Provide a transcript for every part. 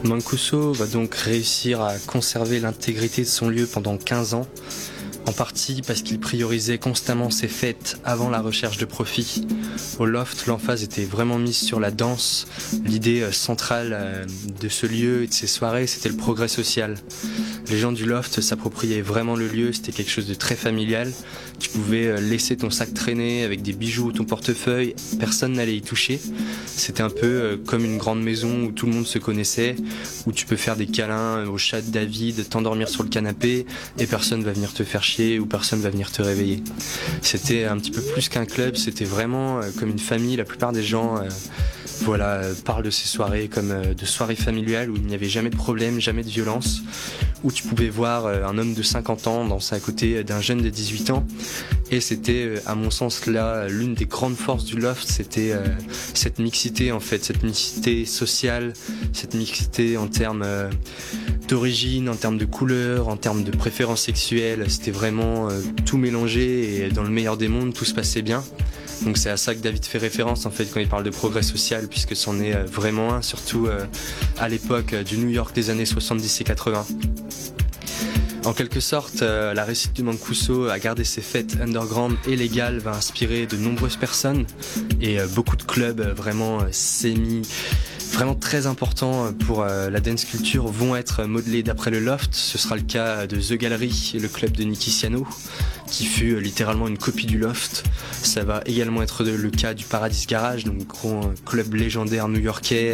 Mancuso va donc réussir à conserver l'intégrité de son lieu pendant 15 ans, en partie parce qu'il priorisait constamment ses fêtes avant la recherche de profit. Au Loft, l'emphase était vraiment mise sur la danse. L'idée centrale de ce lieu et de ces soirées, c'était le progrès social. Les gens du Loft s'appropriaient vraiment le lieu, c'était quelque chose de très familial. Tu pouvais laisser ton sac traîner avec des bijoux ou ton portefeuille, personne n'allait y toucher. C'était un peu comme une grande maison où tout le monde se connaissait, où tu peux faire des câlins au chat de David, t'endormir sur le canapé et personne va venir te faire chier ou personne va venir te réveiller. C'était un petit peu plus qu'un club, c'était vraiment comme une famille. La plupart des gens parlent de ces soirées comme de soirées familiales où il n'y avait jamais de problème, jamais de violence, où tu pouvais voir un homme de 50 ans danser à côté d'un jeune de 18 ans. Et c'était, à mon sens, là, l'une des grandes forces du Loft, c'était cette mixité, en fait, cette mixité sociale, cette mixité en termes d'origine, en termes de couleur, en termes de préférences sexuelles. C'était vraiment tout mélangé et dans le meilleur des mondes, tout se passait bien. Donc c'est à ça que David fait référence en fait quand il parle de progrès social, puisque c'en est vraiment un, surtout à l'époque du New York des années 70 et 80. En quelque sorte, la réussite de Mancuso à garder ses fêtes underground et légales va inspirer de nombreuses personnes et beaucoup de clubs vraiment vraiment très importants pour la dance culture vont être modelés d'après le Loft. Ce sera le cas de The Gallery, le club de Nicky Siano, qui fut littéralement une copie du Loft. Ça va également être le cas du Paradise Garage, donc gros club légendaire new-yorkais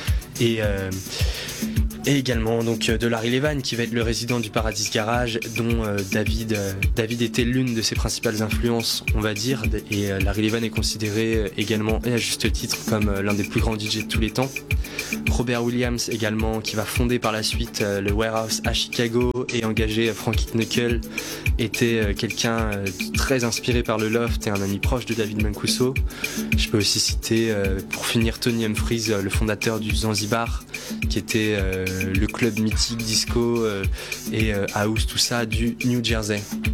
et également donc de Larry Levan qui va être le résident du Paradise Garage, dont David était l'une de ses principales influences, on va dire, et Larry Levan est considéré également et à juste titre comme l'un des plus grands DJ de tous les temps. Robert Williams également, qui va fonder par la suite le Warehouse à Chicago et engager Frankie Knuckle, était quelqu'un très inspiré par le Loft et un ami proche de David Mancuso. Je peux aussi citer pour finir Tony Humphries, le fondateur du Zanzibar, qui était le club mythique disco et house, tout ça, du New Jersey.